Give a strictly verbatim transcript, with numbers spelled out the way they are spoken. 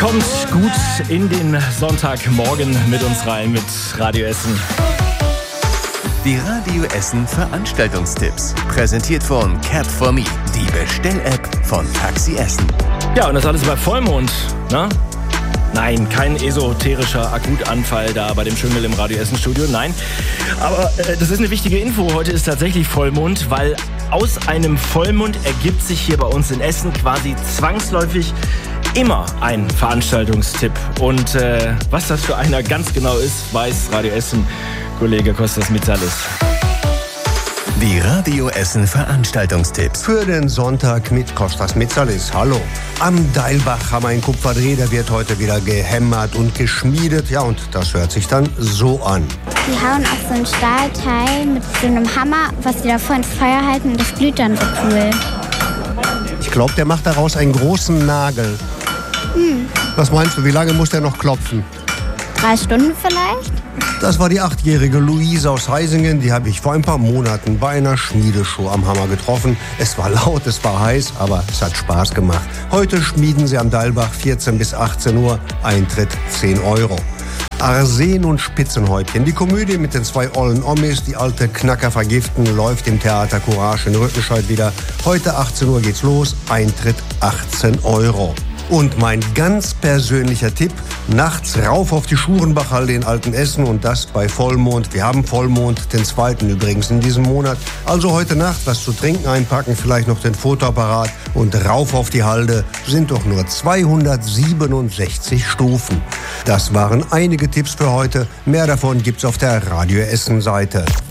Kommt gut in den Sonntagmorgen mit uns rein mit Radio Essen. Die Radio Essen Veranstaltungstipps. Präsentiert von Cap for Me, die Bestell-App von Taxi Essen. Ja, und das alles bei Vollmond, ne? Nein, kein esoterischer Akutanfall da bei dem Schimmel im Radio Essen Studio, nein. Aber äh, das ist eine wichtige Info. Heute ist tatsächlich Vollmond, weil aus einem Vollmond ergibt sich hier bei uns in Essen quasi zwangsläufig immer ein Veranstaltungstipp. Und äh, was das für einer ganz genau ist, weiß Radio Essen Kollege Kostas Mitsalis. Die Radio Essen Veranstaltungstipps für den Sonntag mit Kostas Mitsalis. Hallo. Am Deilbach haben wir einen Kupferdreh, der wird heute wieder gehämmert und geschmiedet. Ja, und das hört sich dann so an. Die hauen auf so ein Stahlteil mit so einem Hammer, was sie davor ins Feuer halten, und das glüht dann so cool. Ich glaube, der macht daraus einen großen Nagel. Hm. Was meinst du, wie lange muss der noch klopfen? Drei Stunden vielleicht? Das war die achtjährige Luise aus Heisingen. Die habe ich vor ein paar Monaten bei einer Schmiedeshow am Hammer getroffen. Es war laut, es war heiß, aber es hat Spaß gemacht. Heute schmieden sie am Deilbach vierzehn bis achtzehn Uhr. Eintritt zehn Euro. Arsen und Spitzenhäubchen. Die Komödie mit den zwei ollen Omis, die alte Knacker vergiften, läuft im Theater Courage in Rüttenscheid wieder. Heute achtzehn Uhr geht's los. Eintritt achtzehn Euro. Und mein ganz persönlicher Tipp, nachts rauf auf die Schurenbachhalde in Altenessen und das bei Vollmond. Wir haben Vollmond, den zweiten übrigens in diesem Monat. Also heute Nacht was zu trinken einpacken, vielleicht noch den Fotoapparat und rauf auf die Halde. Sind doch nur zweihundertsiebenundsechzig Stufen. Das waren einige Tipps für heute. Mehr davon gibt's auf der Radio Essen Seite.